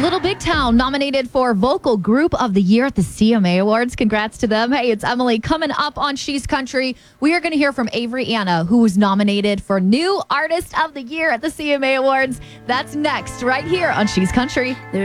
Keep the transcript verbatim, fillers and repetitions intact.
Little Big Town nominated for Vocal Group of the Year at the C M A Awards. Congrats to them. Hey, it's Emily. Coming up on She's Country, we are going to hear from Avery Anna, who was nominated for New Artist of the Year at the C M A Awards. That's next, right here on She's Country.